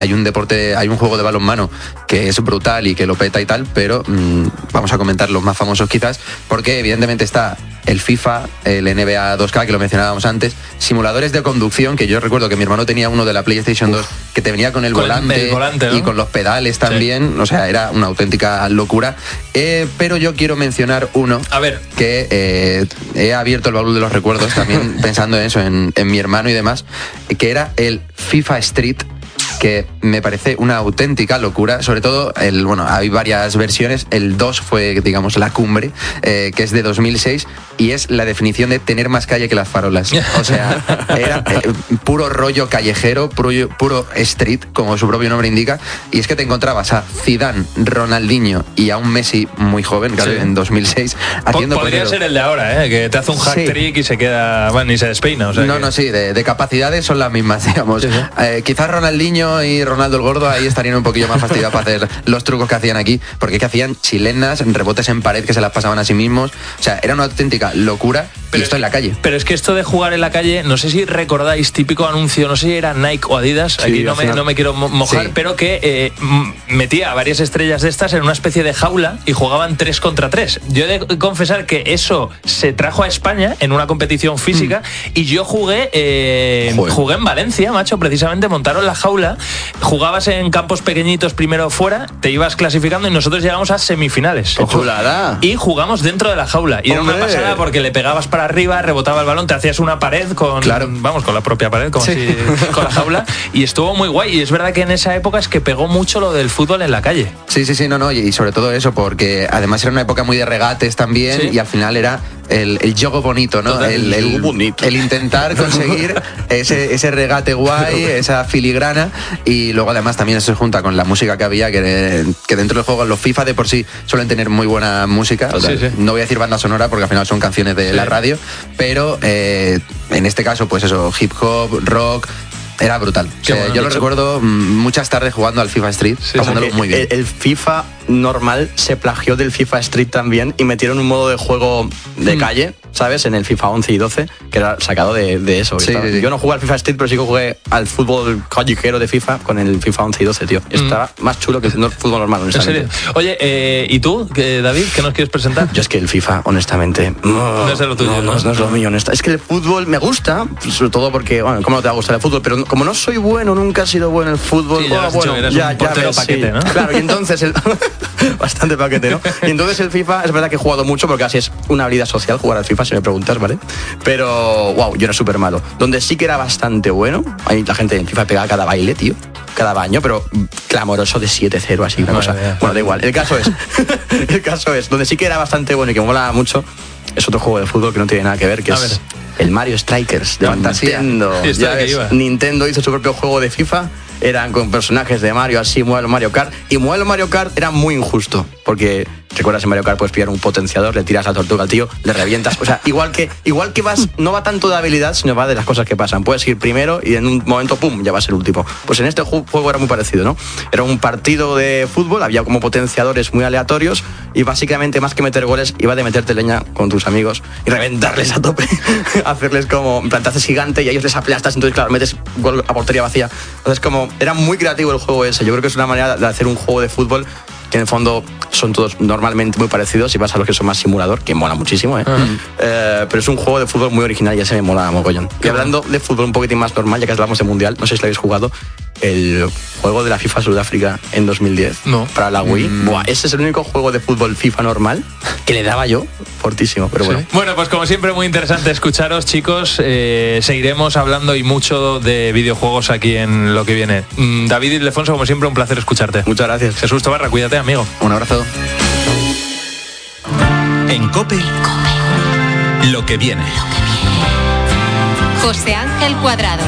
Hay un juego de balonmano que es brutal y que lo peta y tal, pero vamos a comentar los más famosos quizás, porque evidentemente está el FIFA, el NBA 2K, que lo mencionábamos antes, simuladores de conducción, que yo recuerdo que mi hermano tenía uno de la PlayStation 2 que te venía con el volante, ¿no? Y con los pedales también, o sea, era una auténtica locura. Pero yo quiero mencionar uno, a ver, que he abierto el baúl de los recuerdos también pensando en eso, en mi hermano y demás, que era el FIFA Street, que me parece una auténtica locura, sobre todo, hay varias versiones, el 2 fue, digamos, la cumbre, que es de 2006, y es la definición de tener más calle que las farolas. O sea, era puro rollo callejero, puro street, como su propio nombre indica, y es que te encontrabas a Zidane, Ronaldinho y a un Messi muy joven, claro, en 2006, haciendo... Podría ser el de ahora, que te hace un hat-trick y se queda, bueno, ni se despeina. O sea sí, de capacidades son las mismas, digamos. Quizás Ronaldinho y Ronaldo el Gordo ahí estarían un poquillo más fastidiados para hacer los trucos que hacían aquí, porque es que hacían chilenas, rebotes en pared que se las pasaban a sí mismos, o sea, era una auténtica locura. Pero esto en la calle. Pero es que esto de jugar en la calle, no sé si recordáis, típico anuncio, no sé si era Nike o Adidas, sí, aquí no me quiero mojar, sí, pero que metía a varias estrellas de estas en una especie de jaula y jugaban 3 contra 3. Yo he de confesar que eso se trajo a España en una competición física y yo jugué en Valencia, macho, precisamente montaron la jaula, jugabas en campos pequeñitos primero fuera, te ibas clasificando y nosotros llegamos a semifinales. ¡Qué chulada! Y jugamos dentro de la jaula. Y era una pasada porque le pegabas para arriba, rebotaba el balón, te hacías una pared con la propia pared, como si con la jaula, y estuvo muy guay. Y es verdad que en esa época es que pegó mucho lo del fútbol en la calle. Sí, y sobre todo eso, porque además era una época muy de regates también, y al final era el juego bonito, ¿no? El intentar conseguir ese regate guay, esa filigrana, y luego además también eso se junta con la música que había, que dentro del juego los FIFA de por sí suelen tener muy buena música. No voy a decir banda sonora porque al final son canciones de la radio, pero en este caso pues eso, hip hop, rock, era brutal. Yo lo recuerdo muchas tardes jugando al FIFA Street, pasándolo muy bien. El FIFA normal se plagió del FIFA Street también y metieron un modo de juego de calle, ¿sabes? En el FIFA 11 y 12, que era sacado de eso. Yo no jugué al FIFA Street, pero sí que jugué al fútbol callejero de FIFA con el FIFA 11 y 12, tío. Estaba más chulo que el fútbol normal, honestamente. ¿En serio? Oye, ¿y tú, David, qué nos quieres presentar? Yo es que el FIFA, honestamente, no es lo tuyo, no es lo mío, honesta. Es que el fútbol me gusta, sobre todo porque, bueno, ¿cómo no te va a gustar el fútbol? Pero como no soy bueno, nunca he sido bueno en el fútbol. Sí, eres un portero paquete, ¿no? Claro, y entonces bastante paquete, ¿no? Y entonces el FIFA, es verdad que he jugado mucho porque así es una habilidad social jugar al FIFA, si me preguntas, ¿vale? Pero, yo era súper malo. Donde sí que era bastante bueno, ahí la gente en FIFA pegaba cada baile, tío, cada baño, pero clamoroso de 7-0, así, una cosa. Bueno, da igual. El caso es, donde sí que era bastante bueno y que me mola mucho, es otro juego de fútbol que no tiene nada que ver, que es el Mario Strikers de Nintendo. Nintendo hizo su propio juego de FIFA, eran con personajes de Mario, así, modelo Mario Kart, y modelo Mario Kart era muy injusto, porque recuerdas en Mario Kart puedes pillar un potenciador, le tiras la tortuga al tío, le revientas, o sea, igual que vas, no va tanto de habilidad, sino va de las cosas que pasan. Puedes ir primero y en un momento, pum, ya vas el último. Pues en este juego era muy parecido, ¿no? Era un partido de fútbol, había como potenciadores muy aleatorios y básicamente más que meter goles, iba de meterte leña con tus amigos y reventarles a tope, hacerles como, en plan, te haces gigante y a ellos les aplastas, entonces claro, metes gol a portería vacía. Entonces como, era muy creativo el juego ese. Yo creo que es una manera de hacer un juego de fútbol que en el fondo son todos normalmente muy parecidos, y vas a los que son más simulador, que mola muchísimo, pero es un juego de fútbol muy original y ese me mola mogollón. Y hablando de fútbol un poquitín más normal, ya que hablamos de mundial, no sé si lo habéis jugado, el juego de la FIFA Sudáfrica en 2010 para la Wii. Ese es el único juego de fútbol FIFA normal que le daba yo fortísimo, pero bueno. Bueno, pues como siempre muy interesante escucharos, chicos. Seguiremos hablando y mucho de videojuegos aquí en Lo que viene. David Ildefonso, como siempre, un placer escucharte. Muchas gracias. Jesús Tobarra, cuídate, amigo. Un abrazo. En COPE, Lo que viene. José Ángel Cuadrado.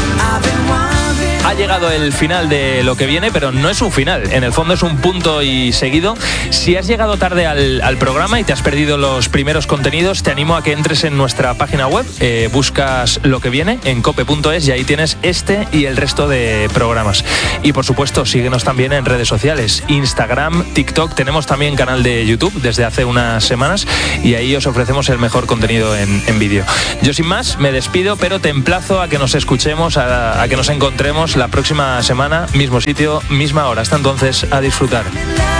Ha llegado el final de Lo que viene, pero no es un final. En el fondo es un punto y seguido. Si has llegado tarde al programa y te has perdido los primeros contenidos, te animo a que entres en nuestra página web, buscas Lo que viene en cope.es y ahí tienes este y el resto de programas. Y por supuesto, síguenos también en redes sociales, Instagram, TikTok. Tenemos también canal de YouTube desde hace unas semanas y ahí os ofrecemos el mejor contenido en vídeo. Yo sin más me despido, pero te emplazo a que nos escuchemos, a que nos encontremos la próxima semana, mismo sitio, misma hora. Hasta entonces, a disfrutar.